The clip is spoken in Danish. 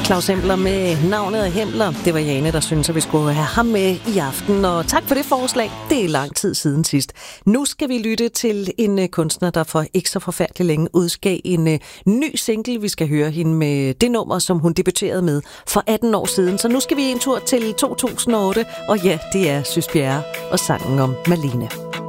Claus Hempler med navnet af Hempler. Det var Jane, der synes, at vi skulle have ham med i aften. Og tak for det forslag. Det er lang tid siden sidst. Nu skal vi lytte til en kunstner, der for ikke så forfærdelig længe udgav en ny single. Vi skal høre hende med det nummer, som hun debuterede med for 18 år siden. Så nu skal vi en tur til 2008. Og ja, det er Sys Bjerre og sangen om Malene.